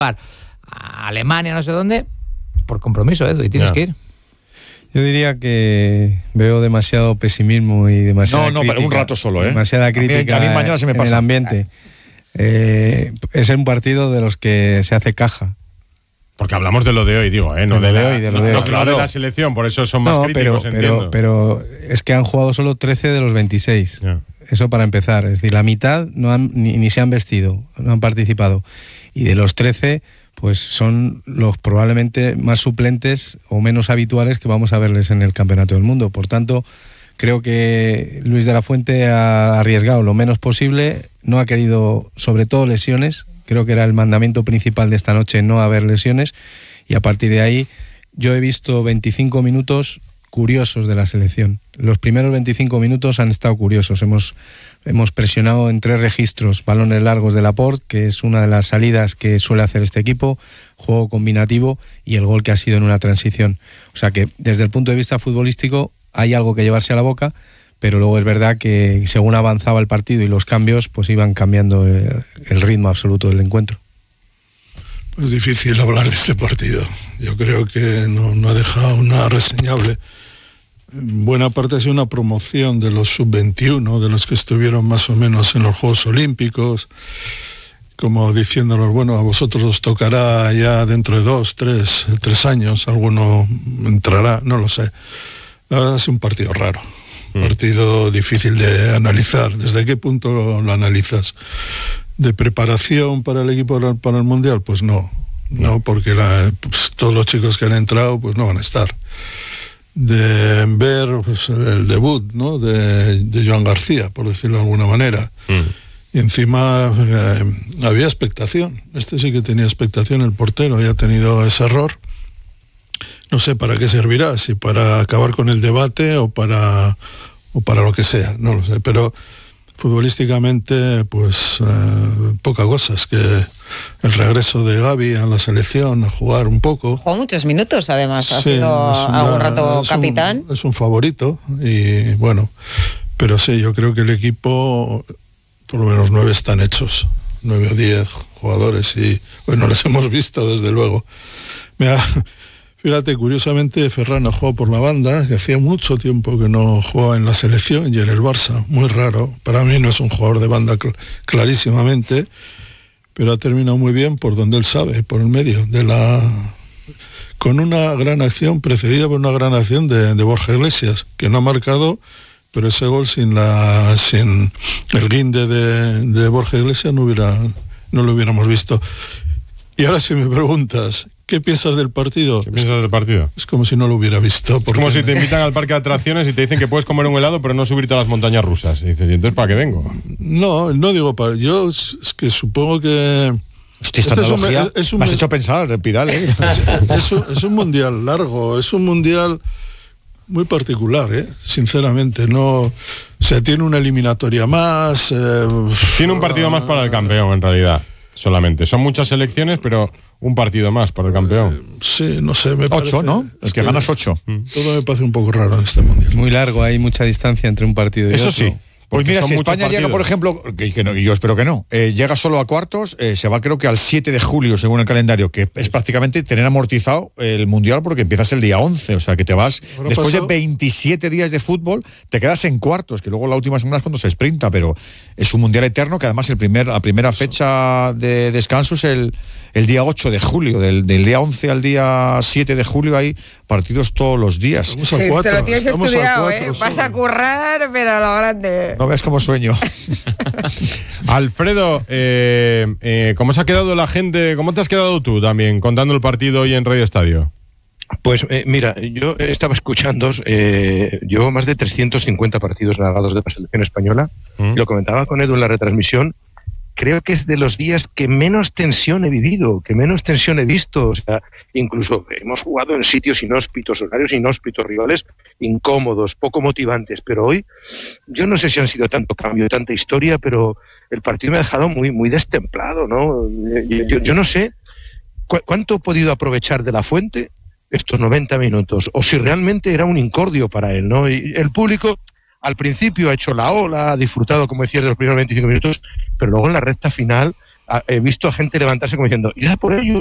a Alemania, no sé dónde, por compromiso, Edu, y tienes que ir. Yo diría que veo demasiado pesimismo y demasiada crítica. Pero un rato solo, demasiada crítica a mí mañana se me pasa. En el ambiente. Es un partido de los que se hace caja. Porque hablamos de lo de hoy, digo, no de hoy. Claro, de la selección, por eso son más críticos, entiendo. Pero es que han jugado solo 13 de los 26. Yeah. Eso para empezar. Es decir, la mitad ni se han vestido, no han participado. Y de los 13, pues son los probablemente más suplentes o menos habituales que vamos a verles en el Campeonato del Mundo. Por tanto, creo que Luis de la Fuente ha arriesgado lo menos posible, no ha querido, sobre todo, lesiones. Creo que era el mandamiento principal de esta noche, no haber lesiones, y a partir de ahí yo he visto 25 minutos curiosos de la selección. Los primeros 25 minutos han estado curiosos. Hemos presionado en 3 registros, balones largos de Laporte, que es una de las salidas que suele hacer este equipo, juego combinativo y el gol que ha sido en una transición. O sea que desde el punto de vista futbolístico hay algo que llevarse a la boca, pero luego es verdad que según avanzaba el partido y los cambios, pues iban cambiando el ritmo absoluto del encuentro. Es difícil hablar de este partido. Yo creo que no ha dejado nada reseñable. En buena parte ha sido una promoción de los sub-21, de los que estuvieron más o menos en los Juegos Olímpicos, como diciéndonos, bueno, a vosotros os tocará ya dentro de 2, 3 años, alguno entrará, no lo sé. La verdad es un partido raro. Partido difícil de analizar. ¿Desde qué punto lo analizas? ¿De preparación para el equipo para el Mundial? Pues no, porque todos los chicos que han entrado pues no van a estar. De ver pues, el debut, ¿no? de Joan García, por decirlo de alguna manera. Y encima había expectación. Este sí que tenía expectación, el portero había tenido ese error. No sé para qué servirá, si para acabar con el debate o para lo que sea, no lo sé, pero futbolísticamente pues poca cosa. Es que el regreso de Gavi a la selección a jugar un poco. Jugó muchos minutos además, ha sido algún rato capitán. Es un favorito y bueno, pero sí, yo creo que el equipo, por lo menos 9 están hechos, 9 o 10 jugadores y bueno, les hemos visto desde luego. Fíjate, curiosamente Ferran ha jugado por la banda, que hacía mucho tiempo que no jugaba en la selección y en el Barça, muy raro. Para mí no es un jugador de banda clarísimamente, pero ha terminado muy bien por donde él sabe, por el medio, con una gran acción, precedida por una gran acción de Borja Iglesias, que no ha marcado, pero ese gol sin el guinde de Borja Iglesias no lo hubiéramos visto. Y ahora si me preguntas, ¿qué piensas del partido? Es como si no lo hubiera visto. Es como si te invitan al parque de atracciones y te dicen que puedes comer un helado pero no subirte a las montañas rusas. Y dices, ¿y entonces para qué vengo? No digo para... Yo es que supongo que... Hostia, esta analogía me has hecho pensar, Pidal, ¿eh? Es un mundial largo, es un mundial muy particular, sinceramente. No, o sea, tiene una eliminatoria más... tiene un partido más para el campeón, en realidad. Solamente. Son muchas selecciones, pero un partido más para el campeón. Sí, no sé, me parece... 8, ¿no? Es que ganas 8. Todo me parece un poco raro en este mundial. Muy largo, hay mucha distancia entre un partido y otro. Eso sí. Pues mira, si España llega, por ejemplo, y yo espero que no, llega solo a cuartos, se va creo que al 7 de julio, según el calendario, que es prácticamente tener amortizado el Mundial porque empiezas el día 11, o sea que te vas, después de 27 días de fútbol, te quedas en cuartos, que luego la última semana es cuando se sprinta, pero es un Mundial eterno que además la primera fecha de descanso es el día 8 de julio, del día 11 al día 7 de julio hay partidos todos los días. Te lo tienes estudiado, vas a currar, pero a lo grande. No ves como sueño. Alfredo, ¿cómo se ha quedado la gente? ¿Cómo te has quedado tú también contando el partido hoy en Radio Estadio? Pues mira, yo estaba escuchando, llevo más de 350 partidos narrados de la selección española, y lo comentaba con Edu en la retransmisión. Creo que es de los días que menos tensión he vivido, que menos tensión he visto. O sea, incluso hemos jugado en sitios inhóspitos, horarios inhóspitos, rivales incómodos, poco motivantes. Pero hoy, yo no sé si han sido tanto cambio, tanta historia, pero el partido me ha dejado muy, muy destemplado, ¿no? Yo no sé cuánto he podido aprovechar de la Fuente estos 90 minutos, o si realmente era un incordio para él, ¿no? Y el público... Al principio ha hecho la ola, ha disfrutado, como decías, de los primeros 25 minutos, pero luego en la recta final he visto a gente levantarse como diciendo, irá por ellos,